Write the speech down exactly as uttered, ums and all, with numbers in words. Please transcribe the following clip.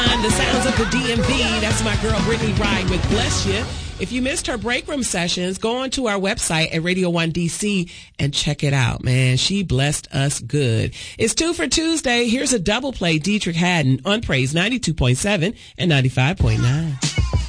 The sounds of the D M V. That's my girl Brittany Wright with Bless You. If you missed her break room sessions, go on to our website at Radio one D C and check it out, man. She blessed us good. It's two for Tuesday. Here's a double play. Dietrich Haddon on Praise ninety-two point seven and ninety-five point nine.